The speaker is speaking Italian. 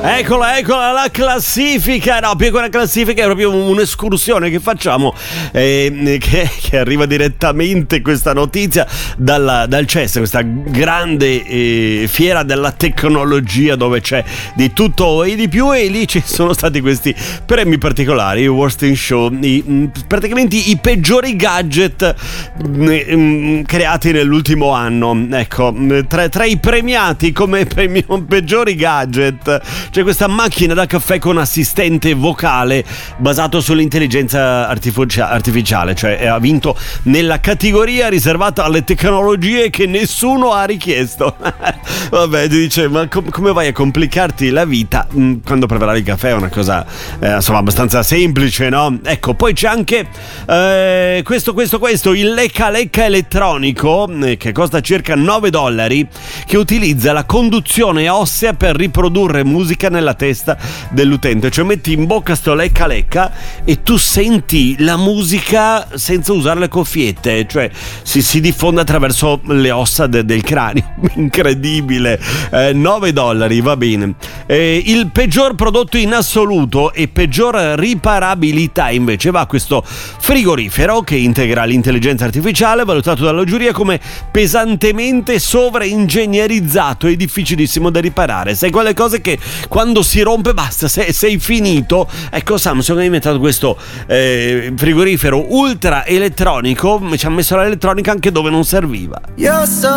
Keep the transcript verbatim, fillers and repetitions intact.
Eccola, eccola la classifica. No, più che una classifica è proprio un'escursione che facciamo, eh, che, che arriva direttamente questa notizia dalla, dal C E S, questa grande eh, fiera della tecnologia dove c'è di tutto e di più, e lì ci sono stati questi premi particolari, i Worst in Show, i, praticamente i peggiori gadget mh, creati nell'ultimo anno. Ecco, tra, tra i premiati come premi, peggiori gadget c'è questa macchina da caffè con assistente vocale basato sull'intelligenza artificiale, cioè ha vinto nella categoria riservata alle tecnologie che nessuno ha richiesto. Vabbè, dice, ma com- come vai a complicarti la vita mh, quando preparai il caffè? È una cosa eh, insomma abbastanza semplice, no? Ecco, poi c'è anche eh, questo, questo, questo, il Lecca Lecca elettronico eh, che costa circa nove dollari, che utilizza la conduzione ossea per riprodurre musica nella testa dell'utente. Cioè metti in bocca sto Lecca Lecca e tu senti la musica senza usare le cuffiette, cioè si, si diffonde attraverso le ossa de, del cranio. Incredibile. eh, nove dollari, va bene. Eh, il peggior prodotto in assoluto e peggior riparabilità invece va a questo frigorifero che integra l'intelligenza artificiale, valutato dalla giuria come pesantemente sovraingegnerizzato e difficilissimo da riparare. Sai quelle cose che quando si rompe basta, sei, sei finito. Ecco, Samsung ha inventato questo eh, frigorifero ultra elettronico, ci ha messo l'elettronica anche dove non serviva.